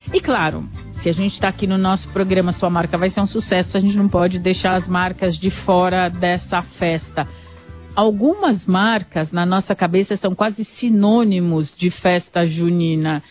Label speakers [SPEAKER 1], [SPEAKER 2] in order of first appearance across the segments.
[SPEAKER 1] E claro, se a gente está aqui no nosso programa Sua Marca Vai Ser um Sucesso, a gente não pode deixar as marcas de fora dessa festa. Algumas marcas, na nossa cabeça, são quase sinônimos de festa junina.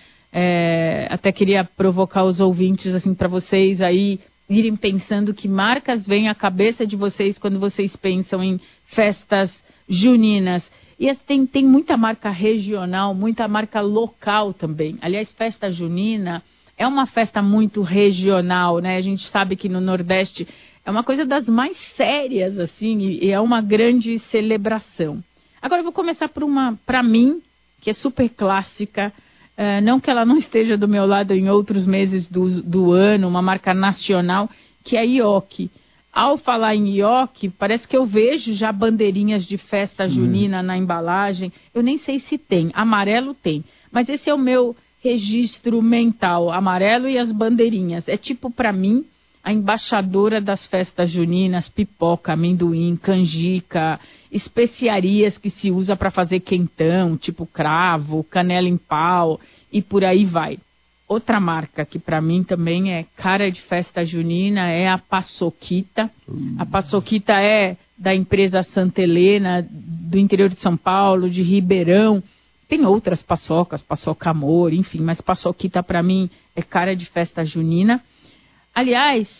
[SPEAKER 1] Até queria provocar os ouvintes, assim, para vocês aí irem pensando que marcas vêm à cabeça de vocês quando vocês pensam em festas juninas. E tem muita marca regional, muita marca local também. Aliás, festa junina é uma festa muito regional, né? A gente sabe que no Nordeste é uma coisa das mais sérias, assim, e é uma grande celebração. Agora eu vou começar por uma, para mim, que é super clássica, não que ela não esteja do meu lado em outros meses do ano, uma marca nacional, que é a Ioki. Ao falar em Ioki, parece que eu vejo já bandeirinhas de festa junina na embalagem. Eu nem sei se tem, amarelo tem, mas esse é o meu registro mental, amarelo e as bandeirinhas. É tipo, para mim, a embaixadora das festas juninas, pipoca, amendoim, canjica, especiarias que se usa para fazer quentão, tipo cravo, canela em pau e por aí vai. Outra marca que para mim também é cara de festa junina é a Paçoquita. A Paçoquita é da empresa Santa Helena, do interior de São Paulo, de Ribeirão. Tem outras paçocas, paçoca amor, enfim, mas Paçoquita para mim é cara de festa junina. Aliás,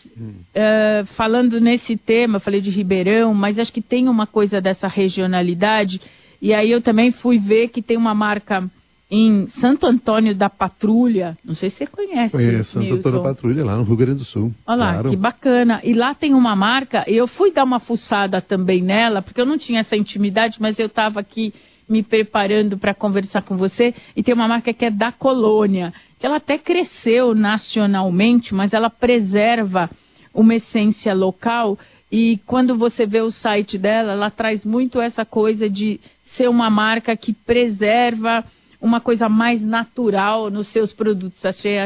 [SPEAKER 1] falando nesse tema, eu falei de Ribeirão, mas acho que tem uma coisa dessa regionalidade, e aí eu também fui ver que tem uma marca em Santo Antônio da Patrulha, não sei se você conhece.
[SPEAKER 2] Conheço, Santo Antônio da Patrulha, lá no Rio Grande do Sul.
[SPEAKER 1] Olha lá,
[SPEAKER 2] claro.
[SPEAKER 1] Que bacana. E lá tem uma marca, eu fui dar uma fuçada também nela, porque eu não tinha essa intimidade, mas eu estava aqui me preparando para conversar com você, e tem uma marca que é da Colônia, que ela até cresceu nacionalmente, mas ela preserva uma essência local, e quando você vê o site dela, ela traz muito essa coisa de ser uma marca que preserva uma coisa mais natural nos seus produtos. Achei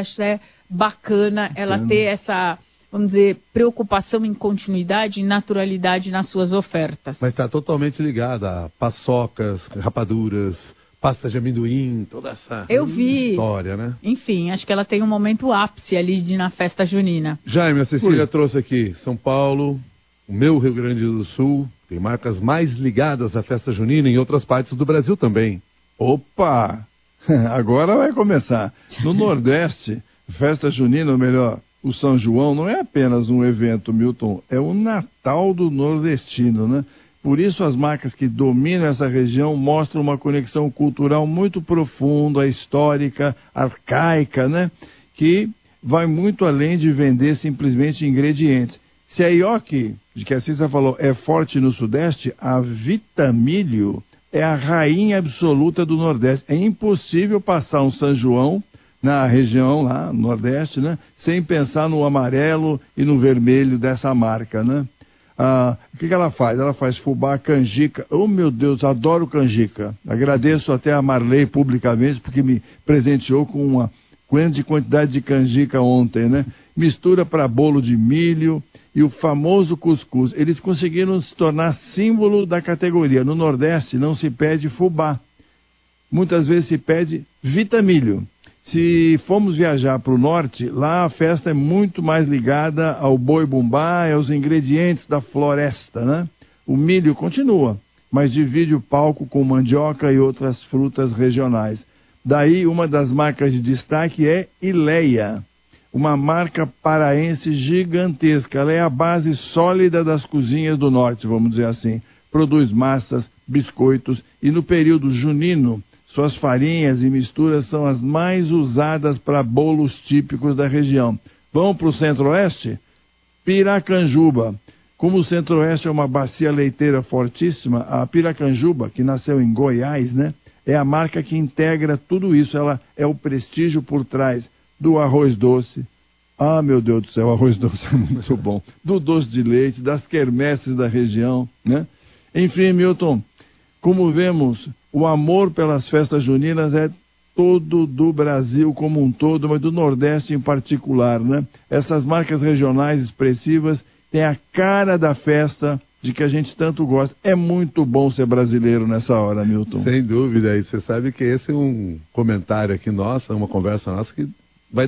[SPEAKER 1] bacana ela ter essa, vamos dizer, preocupação em continuidade e naturalidade nas suas ofertas.
[SPEAKER 2] Mas está totalmente ligada a paçocas, rapaduras, pasta de amendoim, toda essa história, né?
[SPEAKER 1] Enfim, acho que ela tem um momento ápice ali na festa junina.
[SPEAKER 2] Jaime, a Cecília trouxe aqui São Paulo, o meu Rio Grande do Sul, tem marcas mais ligadas à festa junina em outras partes do Brasil também.
[SPEAKER 3] Opa! Agora vai começar. No Nordeste, festa junina, ou melhor, o São João, não é apenas um evento, Milton, é o Natal do nordestino, né? Por isso as marcas que dominam essa região mostram uma conexão cultural muito profunda, histórica, arcaica, né? Que vai muito além de vender simplesmente ingredientes. Se a Ioki, de que a Cissa falou, é forte no Sudeste, a Vitamilho é a rainha absoluta do Nordeste. É impossível passar um São João na região lá, no Nordeste, né, sem pensar no amarelo e no vermelho dessa marca, né? O que ela faz? Ela faz fubá, canjica. Oh, meu Deus, adoro canjica. Agradeço até a Marley publicamente, porque me presenteou com uma grande quantidade de canjica ontem, né? Mistura para bolo de milho e o famoso cuscuz. Eles conseguiram se tornar símbolo da categoria. No Nordeste não se pede fubá. Muitas vezes se pede vitamilho. Se formos viajar para o norte, lá a festa é muito mais ligada ao boi bumbá e aos ingredientes da floresta, né? O milho continua, mas divide o palco com mandioca e outras frutas regionais. Daí uma das marcas de destaque é Ileia, uma marca paraense gigantesca. Ela é a base sólida das cozinhas do norte, vamos dizer assim. Produz massas, biscoitos e no período junino, suas farinhas e misturas são as mais usadas para bolos típicos da região. Vamos para o Centro-Oeste? Piracanjuba. Como o Centro-Oeste é uma bacia leiteira fortíssima, a Piracanjuba, que nasceu em Goiás, né, é a marca que integra tudo isso. Ela é o prestígio por trás do arroz doce. Ah, meu Deus do céu, arroz doce é muito bom. Do doce de leite, das quermesses da região, né? Enfim, Milton, como vemos, o amor pelas festas juninas é todo do Brasil como um todo, mas do Nordeste em particular, né? Essas marcas regionais expressivas têm a cara da festa de que a gente tanto gosta. É muito bom ser brasileiro nessa hora, Milton.
[SPEAKER 2] Sem dúvida, e você sabe que esse é um comentário aqui nosso, uma conversa nossa que